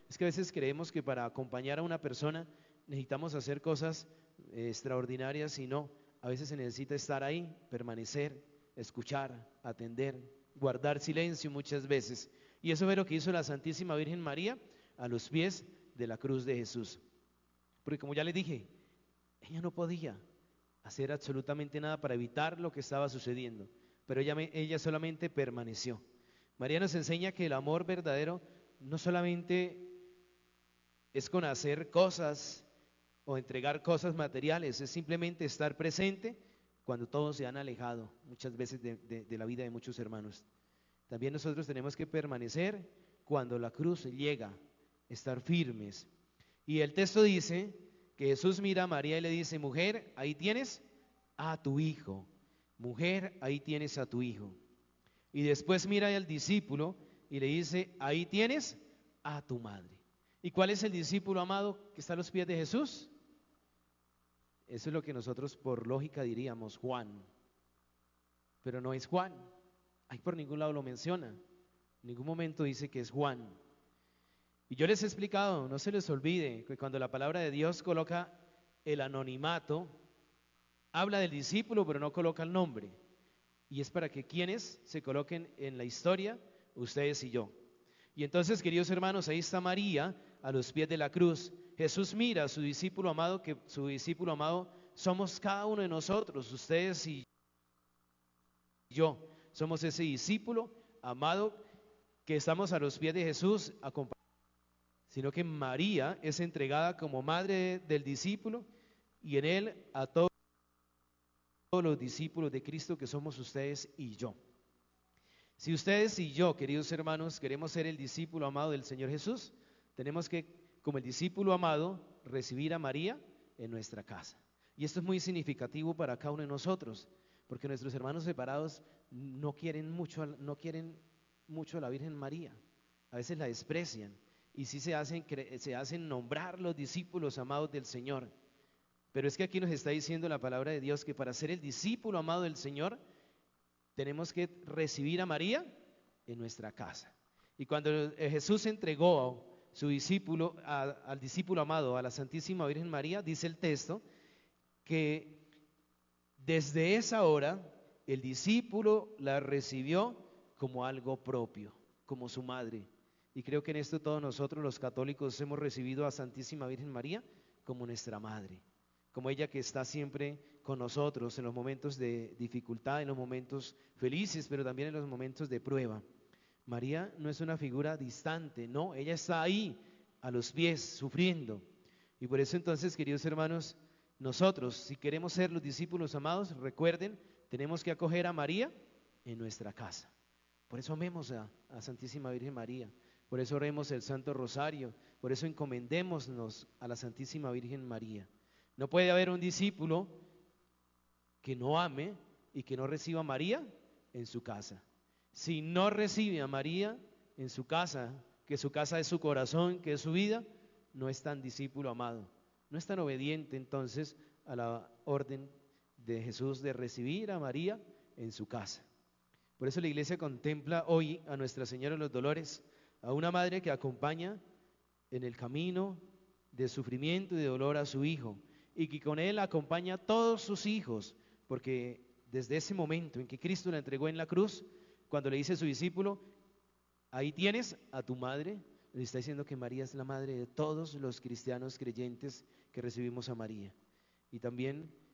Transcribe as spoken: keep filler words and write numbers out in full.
Es que a veces creemos que para acompañar a una persona necesitamos hacer cosas eh, extraordinarias y no. A veces se necesita estar ahí, permanecer, escuchar, atender, guardar silencio muchas veces. Y eso fue lo que hizo la Santísima Virgen María a los pies de la cruz de Jesús. Porque como ya les dije, ella no podía hacer absolutamente nada para evitar lo que estaba sucediendo, pero ella, ella solamente permaneció. María nos enseña que el amor verdadero no solamente es con hacer cosas o entregar cosas materiales, es simplemente estar presente cuando todos se han alejado muchas veces de, de, de la vida de muchos hermanos. También nosotros tenemos que permanecer cuando la cruz llega, estar firmes. Y el texto dice que Jesús mira a María y le dice: mujer, ahí tienes a tu hijo. Mujer, ahí tienes a tu hijo. Y después mira al discípulo y le dice: ahí tienes a tu madre. ¿Y cuál es el discípulo amado que está a los pies de Jesús? Eso es lo que nosotros por lógica diríamos Juan, pero no es Juan. Ahí por ningún lado lo menciona, en ningún momento dice que es Juan. Y yo les he explicado, no se les olvide que cuando la palabra de Dios coloca el anonimato, habla del discípulo pero no coloca el nombre, y es para que quienes se coloquen en la historia, ustedes y yo. Y entonces, queridos hermanos, ahí está María a los pies de la cruz. Jesús mira a su discípulo amado, que su discípulo amado somos cada uno de nosotros, ustedes y yo. Somos ese discípulo amado que estamos a los pies de Jesús, sino que María es entregada como madre del discípulo y en él a todos los discípulos de Cristo que somos ustedes y yo. Si ustedes y yo, queridos hermanos, queremos ser el discípulo amado del Señor Jesús, tenemos que, como el discípulo amado, recibir a María en nuestra casa. Y esto es muy significativo para cada uno de nosotros, porque nuestros hermanos separados no quieren mucho, no quieren mucho a la Virgen María, a veces la desprecian y sí se hacen, se hacen nombrar los discípulos amados del Señor. Pero es que aquí nos está diciendo la palabra de Dios que para ser el discípulo amado del Señor tenemos que recibir a María en nuestra casa. Y cuando Jesús entregó a su discípulo, a, al discípulo amado, a la Santísima Virgen María, dice el texto que desde esa hora el discípulo la recibió como algo propio, como su madre. Y creo que en esto todos nosotros los católicos hemos recibido a Santísima Virgen María como nuestra madre, como ella que está siempre con nosotros en los momentos de dificultad, en los momentos felices, pero también en los momentos de prueba. María no es una figura distante, no, ella está ahí a los pies, sufriendo. Y por eso entonces, queridos hermanos, nosotros, si queremos ser los discípulos amados, recuerden, tenemos que acoger a María en nuestra casa. Por eso amemos a, a Santísima Virgen María, por eso oremos el Santo Rosario, por eso encomendémonos a la Santísima Virgen María. No puede haber un discípulo que no ame y que no reciba a María en su casa. Si no recibe a María en su casa, que su casa es su corazón, que es su vida, no es tan discípulo amado, no es tan obediente entonces a la orden de Jesús de recibir a María en su casa. Por eso la iglesia contempla hoy a Nuestra Señora de los Dolores, a una madre que acompaña en el camino de sufrimiento y de dolor a su hijo, y que con él acompaña a todos sus hijos, porque desde ese momento en que Cristo la entregó en la cruz, cuando le dice a su discípulo, ahí tienes a tu madre, le está diciendo que María es la madre de todos los cristianos creyentes que recibimos a María. Y también